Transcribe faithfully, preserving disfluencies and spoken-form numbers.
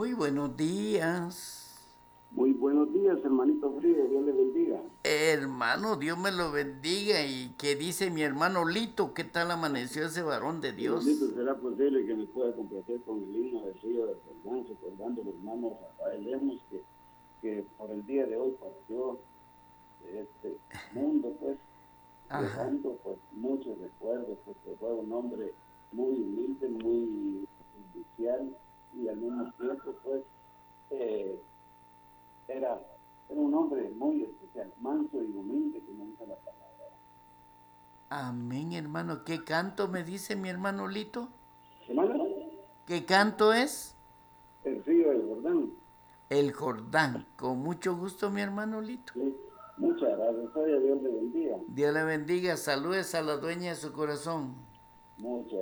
Muy buenos días. Muy buenos días, hermanito frío, Dios le bendiga. Hermano, Dios me lo bendiga. ¿Y qué dice mi hermano Lito? ¿Qué tal amaneció ese varón de Hermanito, Dios? ¿será posible que me pueda complacer con el himno del río de Jordán, recordando al hermano Rafael Lemos, que, que por el día de hoy partió de este mundo, pues, Ajá. dejando pues muchos recuerdos, porque fue un hombre muy humilde, muy servicial y al mismo tiempo, pues, eh, era, era un hombre muy especial, manso y humilde, como dice la palabra. Amén, hermano. ¿Qué canto me dice mi hermano Lito? Hermano, ¿Qué canto es? el río del Jordán. El Jordán. Con mucho gusto, mi hermano Lito. Sí, muchas gracias. Soy a Dios le bendiga. Dios le bendiga. Saludes a la dueña de su corazón. Muchas